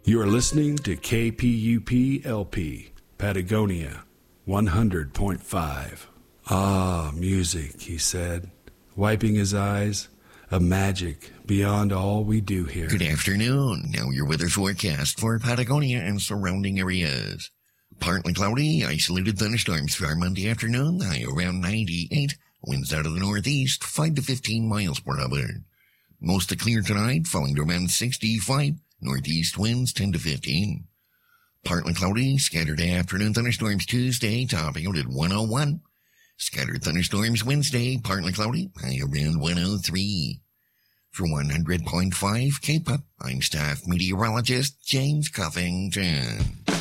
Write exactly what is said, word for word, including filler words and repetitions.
You are listening to K P U P L P, Patagonia, one hundred point five. Ah, music, he said, wiping his eyes. A magic beyond all we do here. Good afternoon. Now your weather forecast for Patagonia and surrounding areas. Partly cloudy, isolated thunderstorms for our Monday afternoon, high around ninety-eight. Winds out of the northeast, five to fifteen miles per hour. Mostly clear tonight, falling to around sixty-five. Northeast winds ten to fifteen. Partly cloudy, scattered afternoon thunderstorms Tuesday, topping out at one oh one. Scattered thunderstorms Wednesday, partly cloudy, high around one oh three. For one hundred point five K-Pop, I'm staff meteorologist James Cuffington.